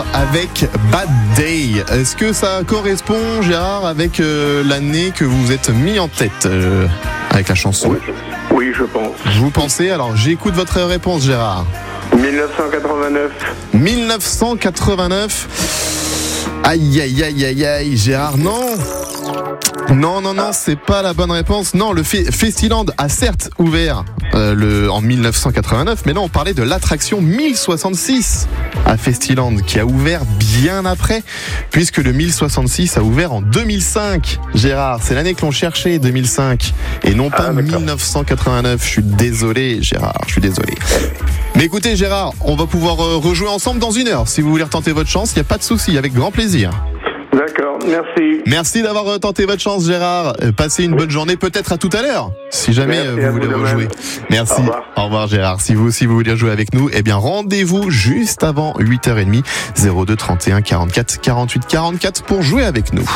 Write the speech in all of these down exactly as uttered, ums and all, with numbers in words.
avec Bad Day. Est-ce que ça correspond, Gérard, avec euh, l'année que vous vous êtes mis en tête euh, avec la chanson ? Oui, oui, je pense. Vous pensez ? Alors, j'écoute votre réponse, Gérard. dix-neuf cent quatre-vingt-neuf. dix-neuf cent quatre-vingt-neuf. Aïe, aïe, aïe, aïe, aïe, Gérard, non. Non, non, non, c'est pas la bonne réponse. Non, le Fe- Festiland a certes ouvert euh, le, en dix-neuf cent quatre-vingt-neuf, mais là on parlait de l'attraction mille soixante-six à Festiland qui a ouvert bien après, puisque le mille soixante-six a ouvert en deux mille cinq. Gérard, c'est l'année que l'on cherchait, deux mille cinq, et non pas ah, dix-neuf cent quatre-vingt-neuf. Je suis désolé, Gérard, je suis désolé. Mais écoutez, Gérard, on va pouvoir euh, rejouer ensemble dans une heure. Si vous voulez retenter votre chance, il n'y a pas de souci, avec grand plaisir. D'accord, merci. Merci d'avoir tenté votre chance, Gérard. Passez une bonne journée, peut-être à tout à l'heure, si jamais merci vous voulez vous rejouer. Merci. Au revoir. Au revoir, Gérard. Si vous aussi vous voulez jouer avec nous, eh bien rendez-vous juste avant huit heures trente, zéro deux trente et un quarante-quatre quarante-huit quarante-quatre pour jouer avec nous.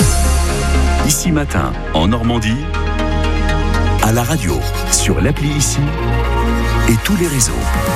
Ici Matin, en Normandie, à la radio, sur l'appli Ici et tous les réseaux.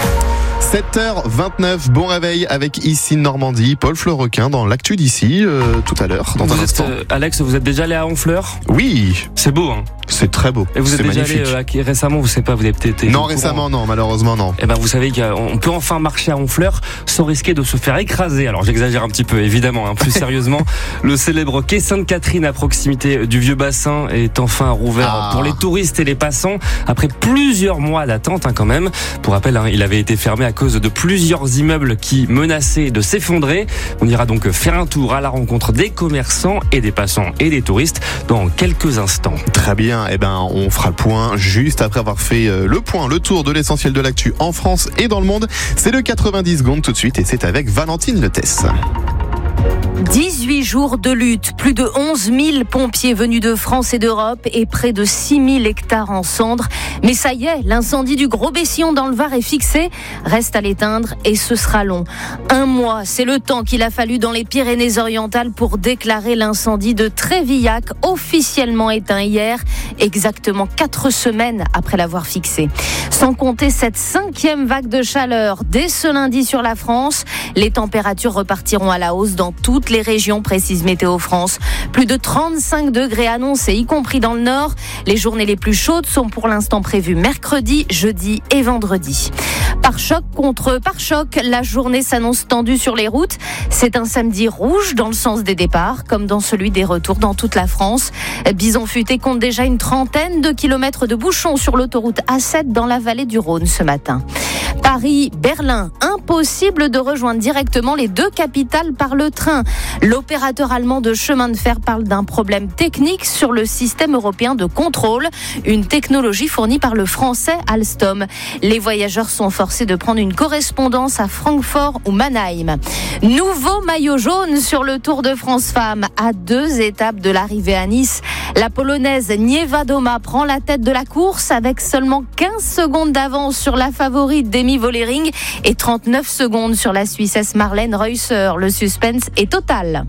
sept heures vingt-neuf, bon réveil avec Ici Normandie, Paul Fleurrequin dans l'actu d'ici, euh, tout à l'heure, dans vous un êtes, instant. Euh, Alex, vous êtes déjà allé à Honfleur ? Oui. C'est beau, hein ? C'est très beau. Et vous êtes c'est déjà magnifique. allé euh, récemment, vous savez pas, vous avez peut-être été. Non, récemment, non, malheureusement, non. Eh ben, vous savez qu'on peut enfin marcher à Honfleur sans risquer de se faire écraser. Alors, j'exagère un petit peu, évidemment, hein. Plus sérieusement, le célèbre quai Sainte-Catherine à proximité du Vieux Bassin est enfin rouvert ah. pour les touristes et les passants après plusieurs mois d'attente, hein, quand même. Pour rappel, hein, il avait été fermé à cause de plusieurs immeubles qui menaçaient de s'effondrer. On ira donc faire un tour à la rencontre des commerçants et des passants et des touristes dans quelques instants. Très bien, eh ben on fera le point juste après avoir fait le point, le tour de l'essentiel de l'actu en France et dans le monde. C'est le quatre-vingt-dix secondes tout de suite et c'est avec Valentine Letesse. dix-huit jours de lutte, plus de onze mille pompiers venus de France et d'Europe et près de six mille hectares en cendres. Mais ça y est, l'incendie du Gros Bessillon dans le Var est fixé. Reste à l'éteindre et ce sera long. Un mois, c'est le temps qu'il a fallu dans les Pyrénées-Orientales pour déclarer l'incendie de Trévillac, officiellement éteint hier, exactement quatre semaines après l'avoir fixé. Sans compter cette cinquième vague de chaleur dès ce lundi sur la France, les températures repartiront à la hausse dans toutes les régions, précise Météo France. Plus de trente-cinq degrés annoncés, y compris dans le nord. Les journées les plus chaudes sont pour l'instant prévues mercredi, jeudi et vendredi. Par choc contre par choc, la journée s'annonce tendue sur les routes. C'est un samedi rouge dans le sens des départs, comme dans celui des retours dans toute la France. Bison Futé compte déjà une trentaine de kilomètres de bouchons sur l'autoroute A sept dans la vallée du Rhône ce matin. Paris, Berlin, impossible de rejoindre directement les deux capitales par le train. L'opérateur allemand de chemin de fer parle d'un problème technique sur le système européen de contrôle, une technologie fournie par le français Alstom. Les voyageurs sont forcés de prendre une correspondance à Francfort ou Mannheim. Nouveau maillot jaune sur le Tour de France Femmes à deux étapes de l'arrivée à Nice. La Polonaise Niewiadoma prend la tête de la course avec seulement quinze secondes d'avance sur la favorite Demi Vollering et trente-neuf secondes sur la Suissesse Marlène Reusser. Le suspense est total.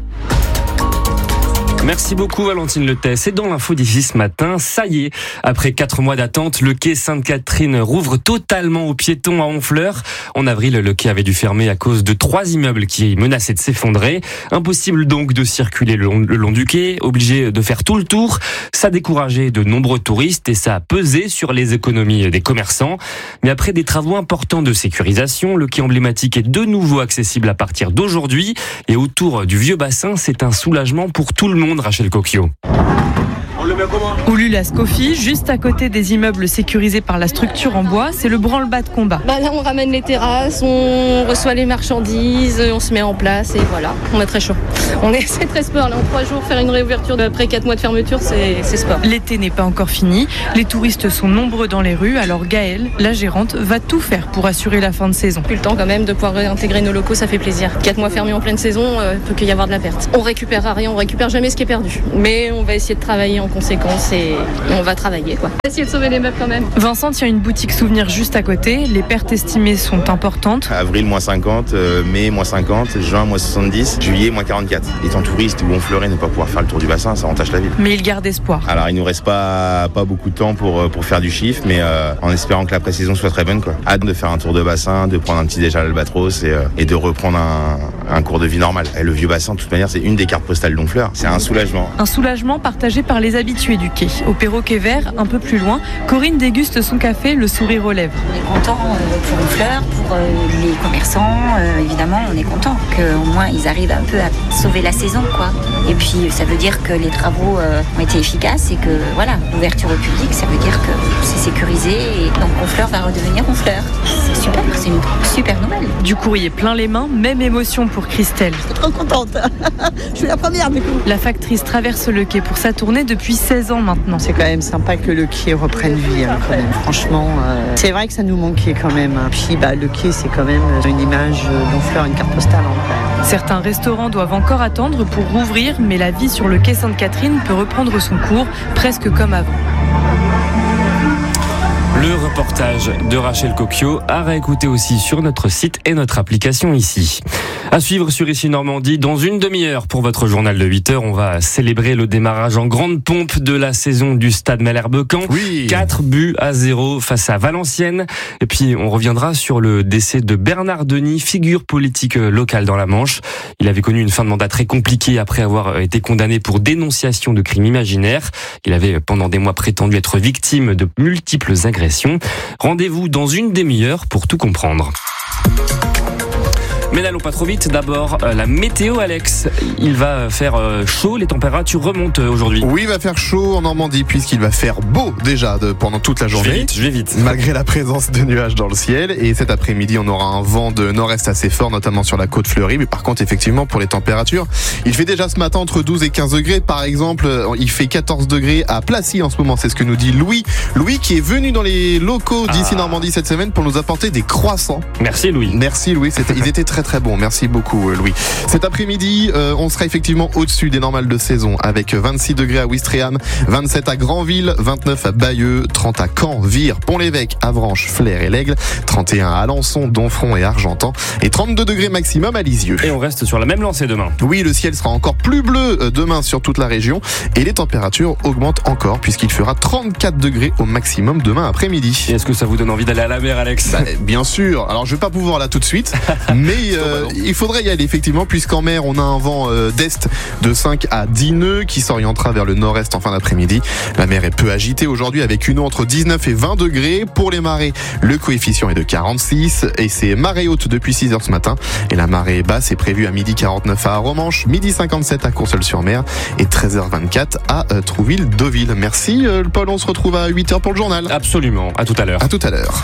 Merci beaucoup Valentine Letesse. Et dans l'info d'ici ce matin, ça y est, après quatre mois d'attente, le quai Sainte-Catherine rouvre totalement aux piétons à Honfleur. En avril, le quai avait dû fermer à cause de trois immeubles qui menaçaient de s'effondrer. Impossible donc de circuler le long, le long du quai, obligé de faire tout le tour. Ça décourageait de nombreux touristes et ça a pesé sur les économies des commerçants. Mais après des travaux importants de sécurisation, le quai emblématique est de nouveau accessible à partir d'aujourd'hui. Et autour du Vieux Bassin, c'est un soulagement pour tout le monde. Rachel Cocchio. Au Lulas Coffee, juste à côté des immeubles sécurisés par la structure en bois, c'est le branle-bas de combat. Bah là, on ramène les terrasses, on reçoit les marchandises, on se met en place et voilà, on est très chaud. On est, c'est très sport. Là, en trois jours, faire une réouverture après quatre mois de fermeture, c'est, c'est sport. L'été n'est pas encore fini. Les touristes sont nombreux dans les rues, alors Gaëlle, la gérante, va tout faire pour assurer la fin de saison. Plus le temps quand même de pouvoir réintégrer nos locaux, ça fait plaisir. Quatre mois fermés en pleine saison, euh, peut qu'il y avoir de la perte. On récupérera rien, on récupère jamais ce qui est perdu. Mais on va essayer de travailler en conséquence et on va travailler quoi. Essayer de sauver les meubles quand même. Vincent tient une boutique souvenir juste à côté. Les pertes estimées sont importantes. Avril moins cinquante, euh, mai moins cinquante, juin moins soixante-dix, juillet moins quarante-quatre. Étant touriste ou Honfleurais, ne pas pouvoir faire le tour du bassin, ça entache la ville. Mais il garde espoir. Alors il nous reste pas pas beaucoup de temps pour pour faire du chiffre, mais euh, en espérant que la pré-saison soit très bonne quoi. Hâte de faire un tour de bassin, de prendre un petit déj à l'Albatros et, euh, et de reprendre un un cours de vie normal. Et le vieux bassin, de toute manière, c'est une des cartes postales d'Honfleur. C'est un soulagement. Un soulagement partagé par les habitués du quai. Au Perroquet Vert, un peu plus loin, Corinne déguste son café, le sourire aux lèvres. On est content pour Honfleur, pour les commerçants, euh, évidemment, on est content qu'au moins ils arrivent un peu à sauver la saison, quoi. Et puis ça veut dire que les travaux euh, ont été efficaces et que voilà, l'ouverture au public, ça veut dire que c'est sécurisé et donc Honfleur va redevenir Honfleur. C'est super, c'est une super nouvelle. Du courrier plein les mains, même émotion pour Christelle. Je suis trop contente. Je suis la première du coup. La factrice traverse le quai pour sa tournée depuis seize ans maintenant. C'est quand même sympa que le quai reprenne vie, hein, quand même. Franchement, euh, c'est vrai que ça nous manquait quand même. Hein. Puis bah, le quai, c'est quand même une image d'Honfleur, une carte postale en vrai. Certains restaurants doivent encore attendre pour rouvrir, mais la vie sur le quai Sainte-Catherine peut reprendre son cours, presque comme avant. Le reportage de Rachel Cocchio à réécouter aussi sur notre site et notre application ici. À suivre sur Ici Normandie, dans une demi-heure pour votre journal de huit heures, on va célébrer le démarrage en grande pompe de la saison du Stade Malherbe-Caen. Oui. quatre buts à zéro face à Valenciennes. Et puis on reviendra sur le décès de Bernard Denis, figure politique locale dans la Manche. Il avait connu une fin de mandat très compliquée après avoir été condamné pour dénonciation de crimes imaginaires. Il avait pendant des mois prétendu être victime de multiples agressions. Rendez-vous dans une demi-heure pour tout comprendre. Mais n'allons pas trop vite. D'abord, euh, la météo, Alex. Il va faire euh, chaud, les températures remontent euh, aujourd'hui. Oui, il va faire chaud en Normandie puisqu'il va faire beau déjà de, pendant toute la journée. Je vais vite, je vais vite. Malgré la présence de nuages dans le ciel. Et cet après-midi, on aura un vent de nord-est assez fort, notamment sur la côte fleurie. Mais par contre, effectivement, pour les températures, il fait déjà ce matin entre douze et quinze degrés. Par exemple, il fait quatorze degrés à Placy en ce moment. C'est ce que nous dit Louis. Louis qui est venu dans les locaux d'Ici ah. Normandie cette semaine pour nous apporter des croissants. Merci Louis. Merci Louis. C'était, ils étaient très très bon, merci beaucoup Louis. Cet après-midi, euh, on sera effectivement au-dessus des normales de saison avec vingt-six degrés à Ouistreham, vingt-sept à Granville, vingt-neuf à Bayeux, trente à Caen, Vire, Pont-l'Évêque, Avranches, Flers et l'Aigle, trente et un à Alençon, Donfront et Argentan et trente-deux degrés maximum à Lisieux. Et on reste sur la même lancée demain. Oui, le ciel sera encore plus bleu demain sur toute la région et les températures augmentent encore puisqu'il fera trente-quatre degrés au maximum demain après-midi. Et est-ce que ça vous donne envie d'aller à la mer, Alex ? Bah, bien sûr. Alors je vais pas pouvoir là tout de suite, mais euh, il faudrait y aller effectivement puisqu'en mer on a un vent euh, d'est de cinq à dix nœuds qui s'orientera vers le nord-est en fin d'après-midi. La mer est peu agitée aujourd'hui avec une eau entre dix-neuf et vingt degrés. Pour les marées, le coefficient est de quarante-six et c'est marée haute depuis six heures ce matin et la marée basse est prévue à midi quarante-neuf à Aromanche, midi cinquante-sept à Courseulles-sur-Mer et treize heures vingt-quatre à euh, Trouville-Deauville. Merci euh, Paul, on se retrouve à huit heures pour le journal. Absolument, à tout à l'heure. À tout à l'heure.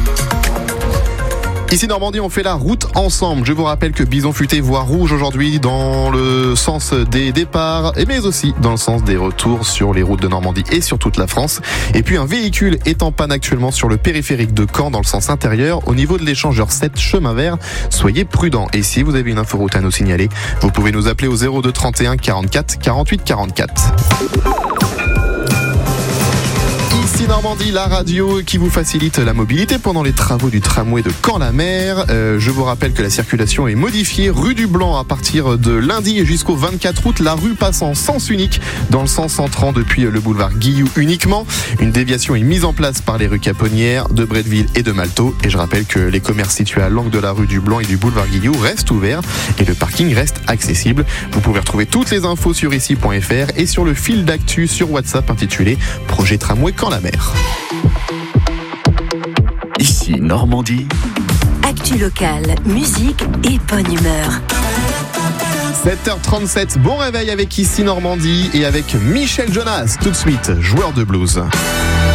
Ici Normandie, on fait la route ensemble. Je vous rappelle que Bison Futé voit rouge aujourd'hui dans le sens des départs, mais aussi dans le sens des retours sur les routes de Normandie et sur toute la France. Et puis un véhicule est en panne actuellement sur le périphérique de Caen dans le sens intérieur au niveau de l'échangeur sept chemin vert. Soyez prudents. Et si vous avez une inforoute à nous signaler, vous pouvez nous appeler au zéro deux trente et un quarante-quatre quarante-huit quarante-quatre. Ici Normandie, la radio qui vous facilite la mobilité pendant les travaux du tramway de Caen-la-Mer. Euh, je vous rappelle que la circulation est modifiée rue du Blanc à partir de lundi et jusqu'au vingt-quatre août. La rue passe en sens unique dans le sens entrant depuis le boulevard Guillou uniquement. Une déviation est mise en place par les rues Caponnières, de Bretteville et de Malteau. Et je rappelle que les commerces situés à l'angle de la rue du Blanc et du boulevard Guillou restent ouverts et le parking reste accessible. Vous pouvez retrouver toutes les infos sur ici point f r et sur le fil d'actu sur WhatsApp intitulé Projet Tramway Caen-la-Mer. Ici Normandie. Actu locale, musique et bonne humeur. sept heures trente-sept, bon réveil avec Ici Normandie et avec Michel Jonas. Tout de suite, joueur de blues.